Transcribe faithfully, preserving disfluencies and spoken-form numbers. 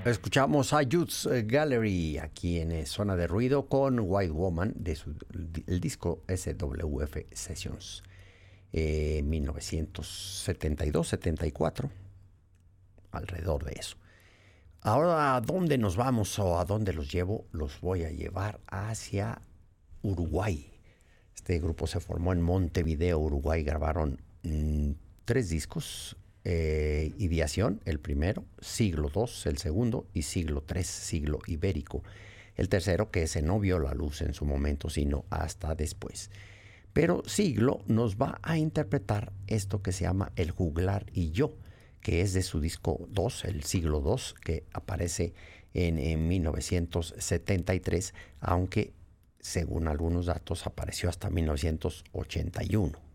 Escuchamos a Youth Gallery aquí en eh, Zona de Ruido con White Woman de su, el disco S W F Sessions, eh, mil novecientos setenta y dos setenta y cuatro, alrededor de eso. Ahora, ¿a dónde nos vamos o a dónde los llevo? Los voy a llevar hacia Uruguay. Este grupo se formó en Montevideo, Uruguay. Grabaron mmm, tres discos. Eh, Ideación, el primero, Siglo dos, el segundo, y Siglo tres, Siglo Ibérico. El tercero, que ese no vio la luz en su momento, sino hasta después. Pero Siglo nos va a interpretar esto que se llama El Juglar y Yo, que es de su disco dos, el Siglo dos, que aparece en, en mil novecientos setenta y tres, aunque según algunos datos apareció hasta mil novecientos ochenta y uno.